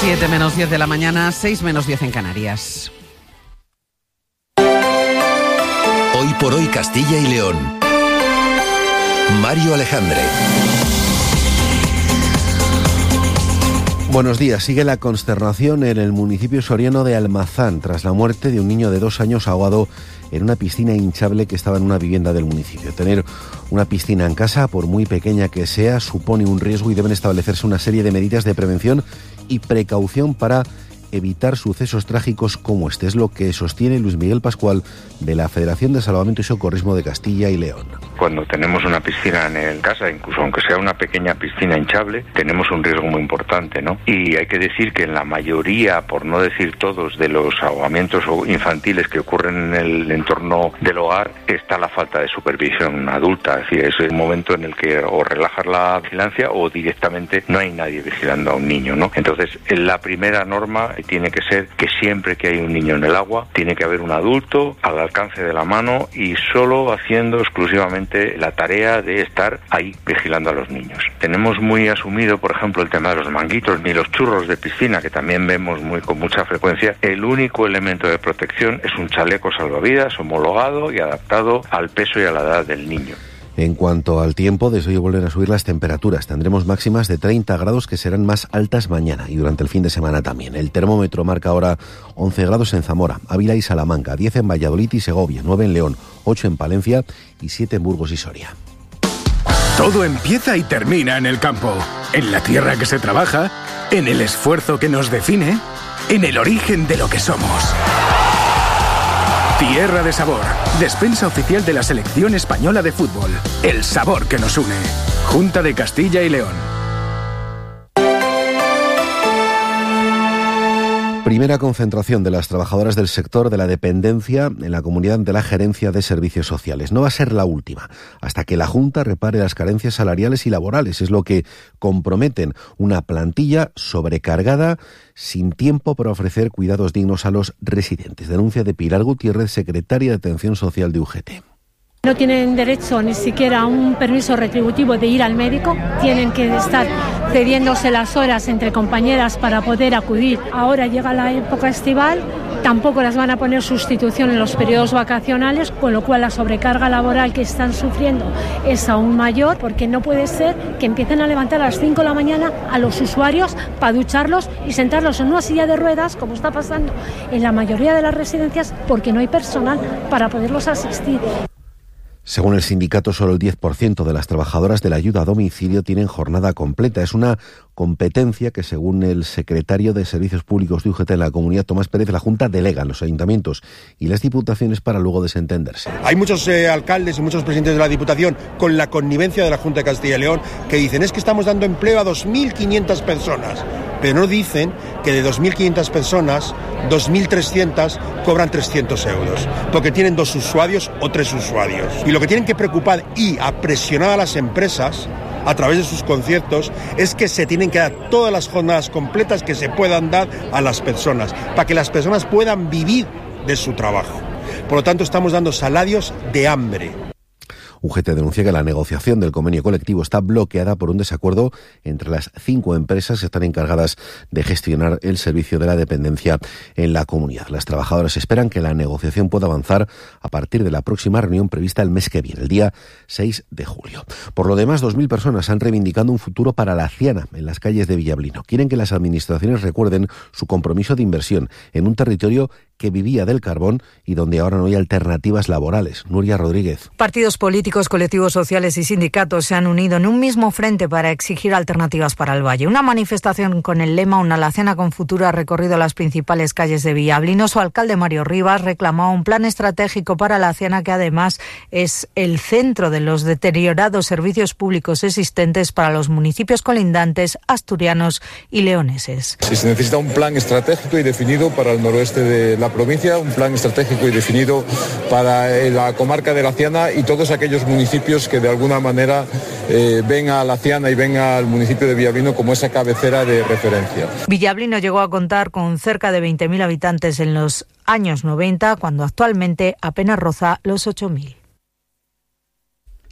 7 menos 10 de la mañana, 6 menos 10 en Canarias. Hoy por hoy Castilla y León. Mario Alejandre. Buenos días. Sigue la consternación en el municipio soriano de Almazán tras la muerte de un niño de 2 años ahogado en una piscina hinchable que estaba en una vivienda del municipio. Tener una piscina en casa, por muy pequeña que sea, supone un riesgo y deben establecerse una serie de medidas de prevención y precaución para evitar sucesos trágicos como este. Es lo que sostiene Luis Miguel Pascual de la Federación de Salvamento y Socorrismo de Castilla y León. Cuando tenemos una piscina en casa, incluso aunque sea una pequeña piscina hinchable, tenemos un riesgo muy importante, ¿no? Y hay que decir que en la mayoría, por no decir todos, de los ahogamientos infantiles que ocurren en el entorno del hogar, está la falta de supervisión adulta. Es decir, es un momento en el que o relajas la vigilancia o directamente no hay nadie vigilando a un niño, ¿no? Entonces, la primera norma tiene que ser que siempre que hay un niño en el agua, tiene que haber un adulto al alcance de la mano y solo haciendo exclusivamente la tarea de estar ahí vigilando a los niños. Tenemos muy asumido, por ejemplo, el tema de los manguitos ni los churros de piscina, que también vemos con mucha frecuencia. El único elemento de protección es un chaleco salvavidas homologado y adaptado al peso y a la edad del niño. En cuanto al tiempo, desde hoy vuelven a subir las temperaturas. Tendremos máximas de 30 grados que serán más altas mañana y durante el fin de semana también. El termómetro marca ahora 11 grados en Zamora, Ávila y Salamanca, 10 en Valladolid y Segovia, 9 en León, 8 en Palencia y 7 en Burgos y Soria. Todo empieza y termina en el campo, en la tierra que se trabaja, en el esfuerzo que nos define, en el origen de lo que somos. Tierra de Sabor, despensa oficial de la Selección Española de Fútbol. El sabor que nos une. Junta de Castilla y León. Primera concentración de las trabajadoras del sector de la dependencia en la comunidad de la Gerencia de Servicios Sociales. No va a ser la última, hasta que la Junta repare las carencias salariales y laborales. Es lo que comprometen, una plantilla sobrecargada, sin tiempo para ofrecer cuidados dignos a los residentes. Denuncia de Pilar Gutiérrez, secretaria de Atención Social de UGT. No tienen derecho ni siquiera a un permiso retributivo de ir al médico, tienen que estar cediéndose las horas entre compañeras para poder acudir. Ahora llega la época estival, tampoco las van a poner sustitución en los periodos vacacionales, con lo cual la sobrecarga laboral que están sufriendo es aún mayor, porque no puede ser que empiecen a levantar a las 5 de la mañana a los usuarios para ducharlos y sentarlos en una silla de ruedas, como está pasando en la mayoría de las residencias, porque no hay personal para poderlos asistir. Según el sindicato, solo el 10% de las trabajadoras de la ayuda a domicilio tienen jornada completa. Es una competencia que, según el secretario de Servicios Públicos de UGT en la Comunidad, Tomás Pérez, la Junta delega en los ayuntamientos y las diputaciones para luego desentenderse. Hay muchos alcaldes y muchos presidentes de la Diputación, con la connivencia de la Junta de Castilla y León, que dicen es que estamos dando empleo a 2.500 personas. Pero no dicen que de 2.500 personas, 2.300 cobran 300 euros, porque tienen 2 usuarios o 3 usuarios. Y lo que tienen que preocupar y a presionar a las empresas a través de sus conciertos es que se tienen que dar todas las jornadas completas que se puedan dar a las personas, para que las personas puedan vivir de su trabajo. Por lo tanto, estamos dando salarios de hambre. UGT denuncia que la negociación del convenio colectivo está bloqueada por un desacuerdo entre las 5 empresas que están encargadas de gestionar el servicio de la dependencia en la comunidad. Las trabajadoras esperan que la negociación pueda avanzar a partir de la próxima reunión prevista el mes que viene, el día 6 de julio. Por lo demás, 2.000 personas han reivindicado un futuro para la Ciana en las calles de Villablino. Quieren que las administraciones recuerden su compromiso de inversión en un territorio que vivía del carbón y donde ahora no hay alternativas laborales. Nuria Rodríguez. Partidos políticos, colectivos sociales y sindicatos se han unido en un mismo frente para exigir alternativas para el valle. Una manifestación con el lema Una Laciana con futuro ha recorrido las principales calles de Villablino. Su alcalde Mario Rivas reclamaba un plan estratégico para la Laciana, que además es el centro de los deteriorados servicios públicos existentes para los municipios colindantes asturianos y leoneses. Si se necesita un plan estratégico y definido para el noroeste de la provincia, un plan estratégico y definido para la comarca de Laciana y todos aquellos municipios que de alguna manera ven a Laciana y ven al municipio de Villablino como esa cabecera de referencia. Villablino llegó a contar con cerca de 20.000 habitantes en los años 90, cuando actualmente apenas roza los 8.000.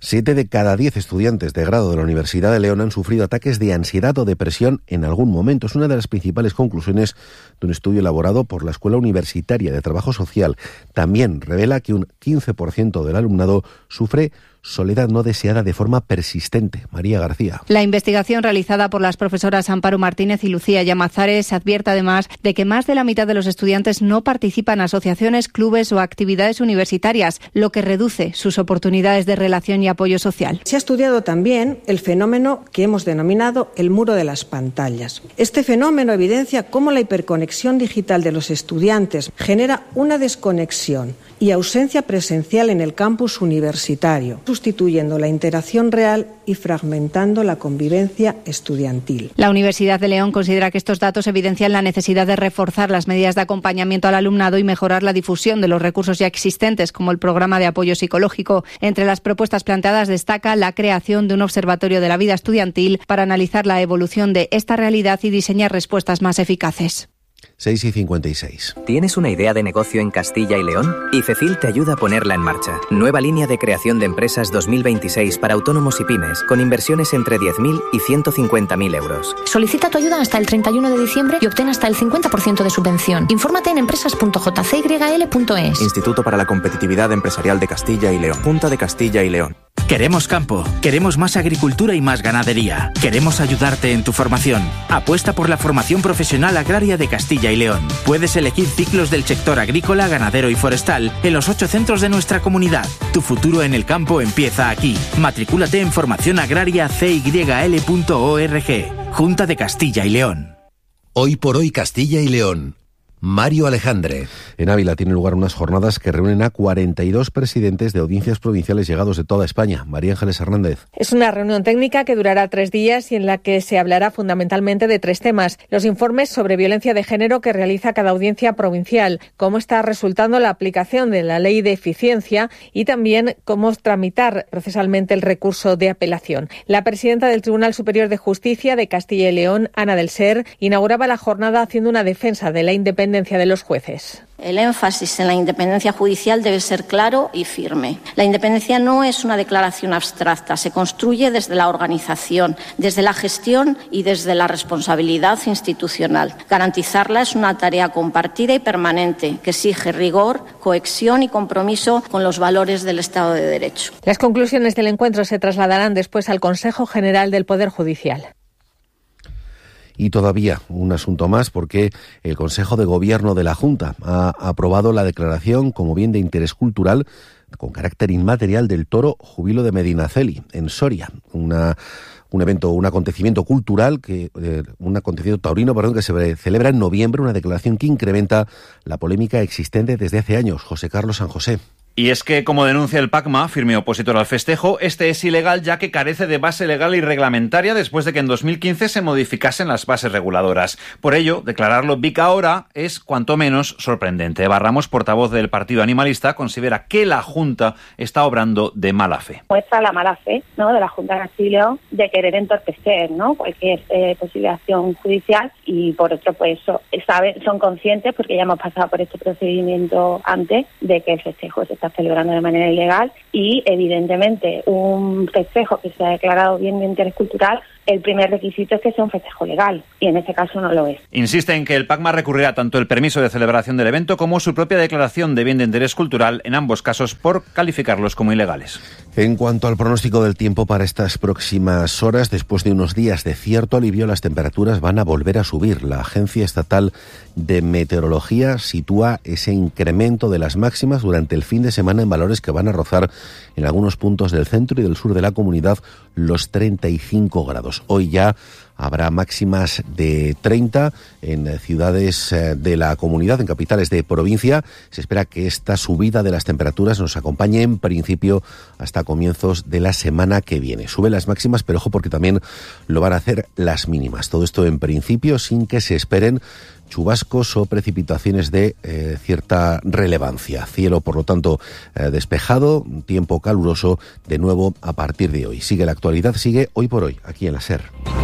7 de cada 10 estudiantes de grado de la Universidad de León han sufrido ataques de ansiedad o depresión en algún momento. Es una de las principales conclusiones de un estudio elaborado por la Escuela Universitaria de Trabajo Social. También revela que un 15% del alumnado sufre soledad no deseada de forma persistente. María García. La investigación realizada por las profesoras Amparo Martínez y Lucía Llamazares advierte además de que más de la mitad de los estudiantes no participan en asociaciones, clubes o actividades universitarias, lo que reduce sus oportunidades de relación y apoyo social. Se ha estudiado también el fenómeno que hemos denominado el muro de las pantallas. Este fenómeno evidencia cómo la hiperconexión digital de los estudiantes genera una desconexión y ausencia presencial en el campus universitario, sustituyendo la interacción real y fragmentando la convivencia estudiantil. La Universidad de León considera que estos datos evidencian la necesidad de reforzar las medidas de acompañamiento al alumnado y mejorar la difusión de los recursos ya existentes, como el programa de apoyo psicológico. Entre las propuestas planteadas destaca la creación de un observatorio de la vida estudiantil para analizar la evolución de esta realidad y diseñar respuestas más eficaces. 6:56. ¿Tienes una idea de negocio en Castilla y León? IFECIL te ayuda a ponerla en marcha. Nueva línea de creación de empresas 2026 para autónomos y pymes, con inversiones entre 10.000 y 150.000 euros. Solicita tu ayuda hasta el 31 de diciembre y obtén hasta el 50% de subvención. Infórmate en empresas.jcyl.es. Instituto para la Competitividad Empresarial de Castilla y León. Junta de Castilla y León. Queremos campo, queremos más agricultura y más ganadería. Queremos ayudarte en tu formación. Apuesta por la formación profesional agraria de Castilla y León. Puedes elegir ciclos del sector agrícola, ganadero y forestal en los 8 centros de nuestra comunidad. Tu futuro en el campo empieza aquí. Matricúlate en formacionagrariacyl.org. Junta de Castilla y León. Hoy por hoy Castilla y León. Mario Alejandre. En Ávila tienen lugar unas jornadas que reúnen a 42 presidentes de audiencias provinciales llegados de toda España. María Ángeles Hernández. Es una reunión técnica que durará 3 días y en la que se hablará fundamentalmente de 3 temas. Los informes sobre violencia de género que realiza cada audiencia provincial, cómo está resultando la aplicación de la ley de eficiencia y también cómo tramitar procesalmente el recurso de apelación. La presidenta del Tribunal Superior de Justicia de Castilla y León, Ana del Ser, inauguraba la jornada haciendo una defensa de la independencia de los jueces. El énfasis en la independencia judicial debe ser claro y firme. La independencia no es una declaración abstracta, se construye desde la organización, desde la gestión y desde la responsabilidad institucional. Garantizarla es una tarea compartida y permanente que exige rigor, cohesión y compromiso con los valores del Estado de Derecho. Las conclusiones del encuentro se trasladarán después al Consejo General del Poder Judicial. Y todavía un asunto más, porque el Consejo de Gobierno de la Junta ha aprobado la declaración como bien de interés cultural con carácter inmaterial del Toro Júbilo de Medinaceli, en Soria. Un evento, un acontecimiento cultural, un acontecimiento taurino, que se celebra en noviembre, una declaración que incrementa la polémica existente desde hace años. José Carlos San José. Y es que, como denuncia el PACMA, firme opositor al festejo, este es ilegal ya que carece de base legal y reglamentaria después de que en 2015 se modificasen las bases reguladoras. Por ello, declararlo BIC ahora es cuanto menos sorprendente. Eva Ramos, portavoz del Partido Animalista, considera que la Junta está obrando de mala fe. Muestra la mala fe, ¿no?, de la Junta de Castilla y León de querer entorpecer, ¿no?, cualquier posible acción judicial, y por otro, pues son conscientes, porque ya hemos pasado por este procedimiento antes, de que el festejo se está celebrando de manera ilegal y, evidentemente, un festejo que se ha declarado bien de interés cultural, el primer requisito es que sea un festejo legal, y en este caso no lo es. Insiste en que el PACMA recurrirá tanto el permiso de celebración del evento como su propia declaración de bien de interés cultural, en ambos casos por calificarlos como ilegales. En cuanto al pronóstico del tiempo para estas próximas horas, después de unos días de cierto alivio, las temperaturas van a volver a subir. La Agencia Estatal de Meteorología sitúa ese incremento de las máximas durante el fin de semana en valores que van a rozar en algunos puntos del centro y del sur de la comunidad los 35 grados. Hoy ya habrá máximas de 30 en ciudades de la comunidad, en capitales de provincia. Se espera que esta subida de las temperaturas nos acompañe en principio hasta comienzos de la semana que viene. Suben las máximas, pero ojo, porque también lo van a hacer las mínimas. Todo esto en principio sin que se esperen chubascos o precipitaciones de cierta relevancia. Cielo, por lo tanto, despejado, tiempo caluroso de nuevo a partir de hoy. Sigue la actualidad, sigue Hoy por Hoy, aquí en la SER.